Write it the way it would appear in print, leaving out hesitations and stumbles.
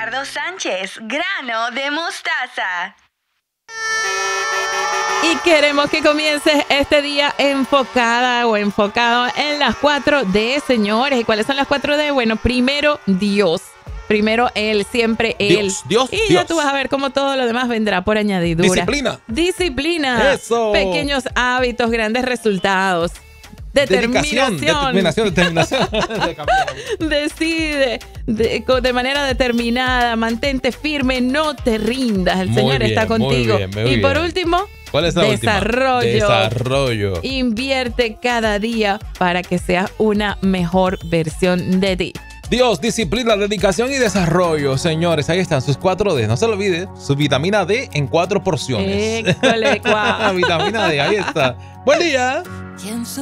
Ricardo Sánchez, grano de mostaza. Y queremos que comiences este día enfocada o enfocado en las 4D, señores. ¿Y cuáles son las 4D? Bueno, primero Dios. Primero Él, siempre Él. Dios. Y ya tú vas a ver cómo todo lo demás vendrá por añadidura. Disciplina. Eso. Pequeños hábitos, grandes resultados. Determinación. Decide de manera determinada, mantente firme, no te rindas. El Señor está contigo. Muy y por bien. último, ¿cuál es la desarrollo. Invierte cada día para que seas una mejor versión de ti. Dios, disciplina, dedicación y desarrollo. Señores, ahí están sus 4D. No se lo olvide, su vitamina D en 4 porciones. École, Vitamina D, ahí está. Buen día.